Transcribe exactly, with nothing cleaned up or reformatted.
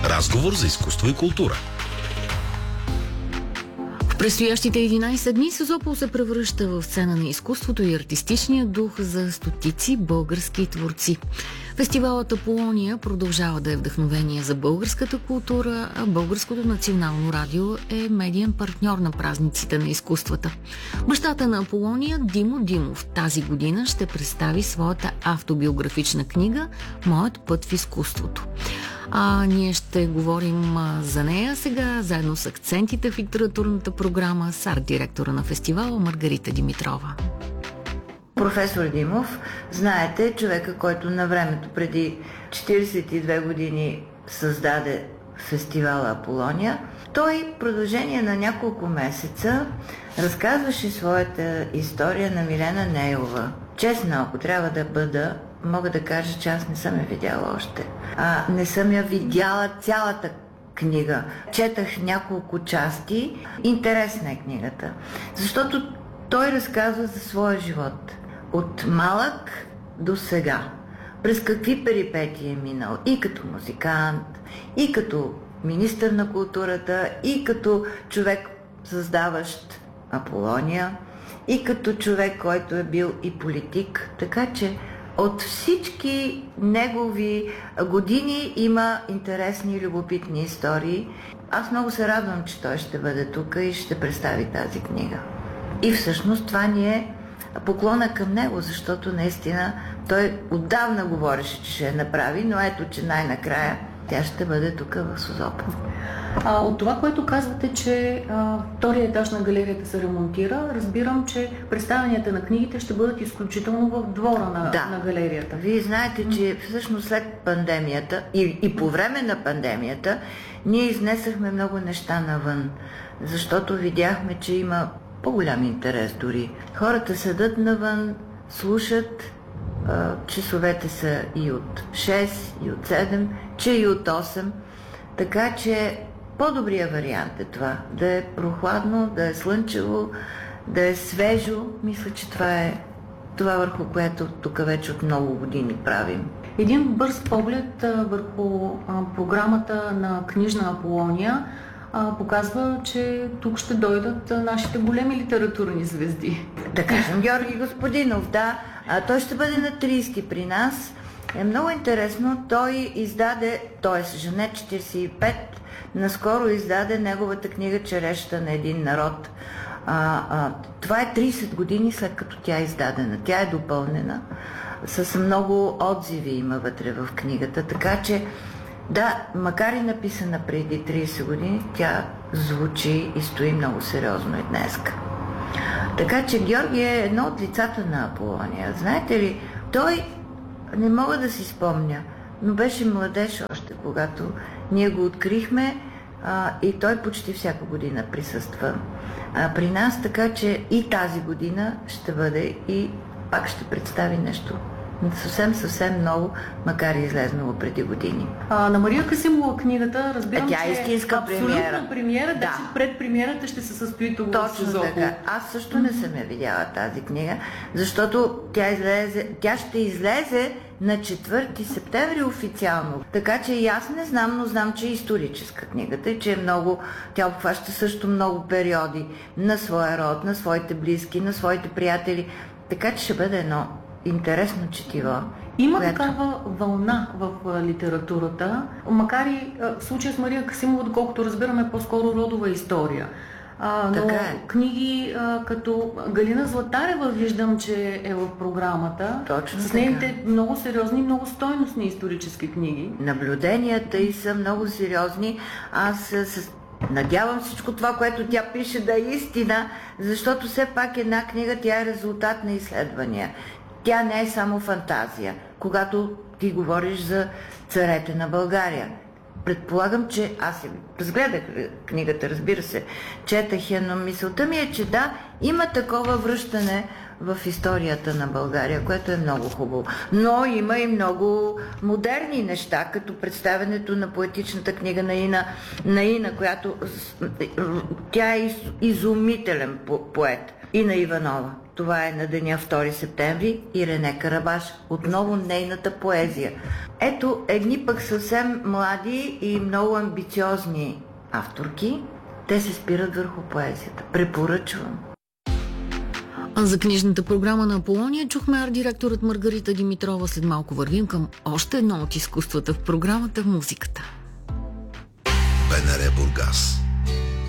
Разговор за изкуство и култура. В предстоящите единайсет дни Созопол се превръща в сцена на изкуството и артистичния дух за стотици български творци. Фестивалът Аполония продължава да е вдъхновение за българската култура, а Българското национално радио е медиен партньор на празниците на изкуствата. Бащата на Аполония, Димо Димов, тази година ще представи своята автобиографична книга «Моят път в изкуството». А ние ще говорим за нея сега, заедно с акцентите в литературната програма с арт-директора на фестивала Маргарита Димитрова. Професор Димов, знаете, човека, който на времето преди четирийсет и две години създаде фестивала Аполония, той в продължение на няколко месеца разказваше своята история на Милена Нейлова. Честно, ако трябва да бъда, мога да кажа, че аз не съм я видяла още. А, не съм я видяла цялата книга. Четах няколко части. Интересна е книгата, защото той разказва за своя живот. От малък до сега. През какви перипетии е минал. И като музикант, и като министър на културата, и като човек създаващ Аполония, и като човек, който е бил и политик. Така че от всички негови години има интересни и любопитни истории. Аз много се радвам, че той ще бъде тук и ще представи тази книга. И всъщност това ни е поклона към него, защото наистина той отдавна говореше, че ще я направи, но ето, че най-накрая тя ще бъде тук в Созопол. А, от това, което казвате, че а, втория етаж на галерията се ремонтира, разбирам, че представянията на книгите ще бъдат изключително в двора на, да. на галерията. Вие знаете, че всъщност след пандемията и, и по време на пандемията ние изнесахме много неща навън, защото видяхме, че има по-голям интерес дори. Хората седат навън, слушат, а, часовете са и от шест, и от седем, че и от осем, така че по-добрият вариант е това. Да е прохладно, да е слънчево, да е свежо. Мисля, че това е това, върху което тук вече от много години правим. Един бърз поглед а, върху а, програмата на книжна Аполония а, показва, че тук ще дойдат а, нашите големи литературни звезди. Да кажем, Георги Господинов, да. А, той ще бъде на трийсети при нас. Е много интересно. Той издаде, т.е. Жене четирийсет и пет, наскоро издаде неговата книга «Черешата на един народ». А, а, това е трийсет години след като тя е издадена. Тя е допълнена. С много отзиви има вътре в книгата. Така че, да, макар и написана преди трийсет години, тя звучи и стои много сериозно и днеска. Така че Георги е едно от лицата на Аполония. Знаете ли, той, не мога да си спомня, но беше младеж още, когато ние го открихме, а, и той почти всяка година присъства а, при нас, така че и тази година ще бъде и пак ще представи нещо съвсем, съвсем много, макар и излезнало преди години. А, на Мария Касимова книгата, разбирам, а тя е истинска абсолютна премиера. премиера, Да. да, че пред премиерата ще се състои тук в Созопол. Точно така. Аз също не съм я видяла тази книга, защото тя, излезе, тя ще излезе на четвърти септември официално. Така че и аз не знам, но знам, че е историческа книгата и че е много, тя обхваща също много периоди на своя род, на своите близки, на своите приятели. Така че ще бъде едно интересно четиво. Има която... такава вълна в а, литературата, макар и а, в случая с Мария Касимова, доколкото разбираме, по-скоро родова история. А, но е. книги а, като Галина Златарева виждам, че е в програмата. Точно с нейните много сериозни, много стойностни исторически книги. Наблюденията й са много сериозни. Аз с... надявам всичко това, което тя пише, да е истина, защото все пак една книга, тя е резултат на изследвания. Тя не е само фантазия. Когато ти говориш за царете на България, предполагам, че аз разгледах книгата, разбира се, четах я, но мисълта ми е, че да, има такова връщане в историята на България, което е много хубаво. Но има и много модерни неща, като представянето на поетичната книга на Ина, на Ина, която тя е изумителен поет. Ина Иванова. Това е на деня втори септември и Рене Карабаш, отново нейната поезия. Ето едни пък съвсем млади и много амбициозни авторки. Те се спират върху поезията. Препоръчвам. А за книжната програма на Аполония чухме арт-директорът Маргарита Димитрова. След малко вървим към още едно от изкуствата в програмата — музиката. БНР Бургас.